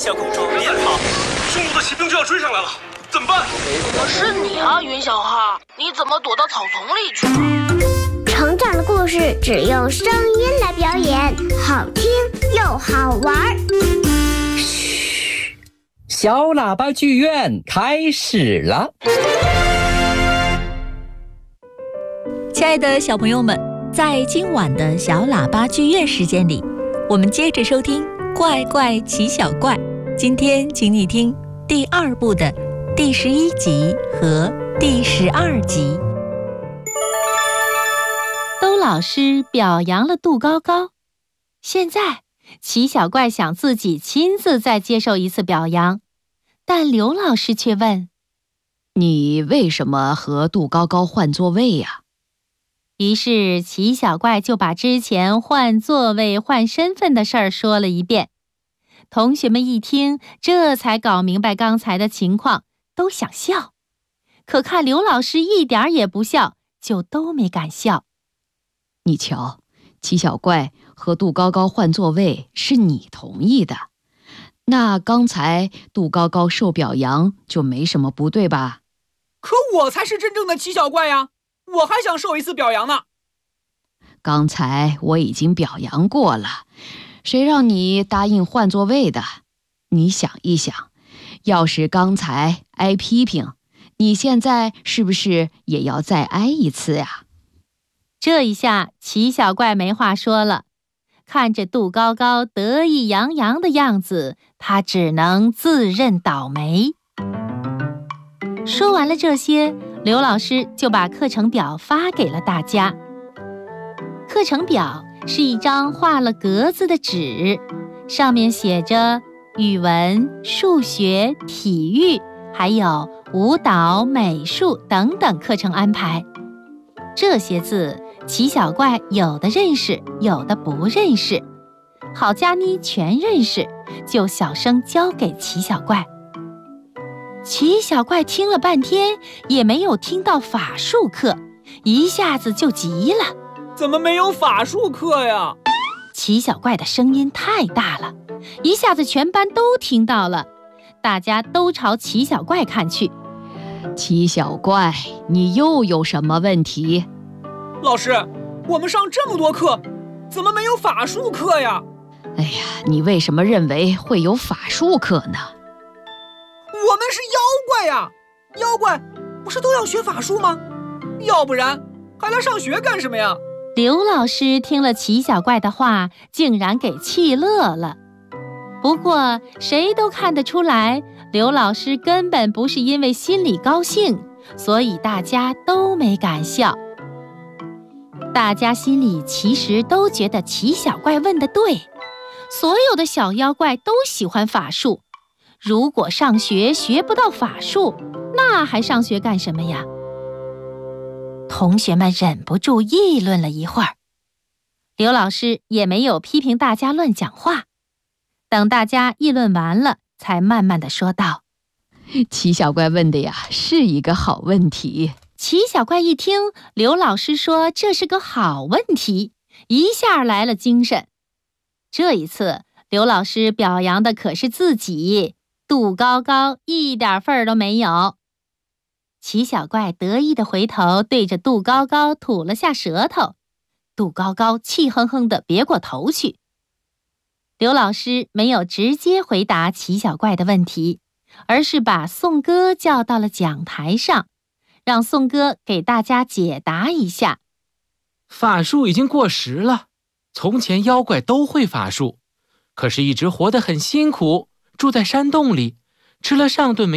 小公主变好。 匈奴的骑兵就要追上来了，怎么办？ 是你啊，云小哈，你怎么躲到草丛里去了？ 成长的故事只用声音来表演，好听又好玩。 嘘，小喇叭剧院开始了。 亲爱的小朋友们，在今晚的小喇叭剧院时间里，我们接着收听《怪怪奇小怪》。今天请你听第2部的第11集和第12集。 兜老师表扬了杜高高，现在奇小怪想自己亲自再接受一次表扬，但刘老师却问： 你为什么和杜高高换座位呀？ 于是奇小怪就把之前换座位换身份的事儿说了一遍。同学们一听，这才搞明白刚才的情况，都想笑，可看刘老师一点也不笑，就都没敢笑。 你瞧，奇小怪和杜高高换座位是你同意的，那刚才杜高高受表扬就没什么不对吧？ 可我才是真正的奇小怪呀，我还想受一次表扬呢。 刚才我已经表扬过了，谁让你答应换座位的？你想一想，要是刚才挨批评，你现在是不是也要再挨一次呀？ 这一下奇小怪没话说了，看着杜高高得意洋洋的样子，他只能自认倒霉。说完了这些，刘老师就把课程表发给了大家。课程表是一张画了格子的纸，上面写着语文、数学、体育，还有舞蹈、美术等等课程安排。这些字奇小怪有的认识，有的不认识。郝佳妮全认识，就小声教给奇小怪。奇小怪听了半天也没有听到法术课，一下子就急了。 怎么没有法术课呀？ 奇小怪的声音太大了，一下子全班都听到了，大家都朝奇小怪看去。 奇小怪，你又有什么问题？ 老师，我们上这么多课，怎么没有法术课呀？ 哎呀，你为什么认为会有法术课呢？ 我们是妖怪呀，妖怪不是都要学法术吗？要不然还来上学干什么呀？ 刘老师听了奇小怪的话，竟然给气乐了。不过谁都看得出来，刘老师根本不是因为心里高兴，所以大家都没敢笑。大家心里其实都觉得奇小怪问得对，所有的小妖怪都喜欢法术，如果上学学不到法术，那还上学干什么呀？同学们忍不住议论了一会儿，刘老师也没有批评大家乱讲话。等大家议论完了，才慢慢地说道： 奇小怪问的呀，是一个好问题。 奇小怪一听刘老师说这是个好问题，一下来了精神。这一次刘老师表扬的可是自己，杜高高一点份儿都没有。奇小怪得意地回头对着杜高高吐了下舌头，杜高高气哼哼地别过头去。刘老师没有直接回答奇小怪的问题，而是把宋哥叫到了讲台上，让宋哥给大家解答一下。 法术已经过时了，从前妖怪都会法术，可是一直活得很辛苦，住在山洞里，吃了上顿没